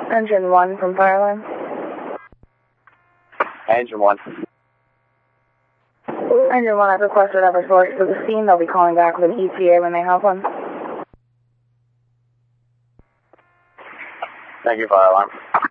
Engine 1 from fire alarm. Engine 1. Engine 1, I've requested Eversource to the scene. They'll be calling back with an ETA when they have one. Thank you, fire alarm.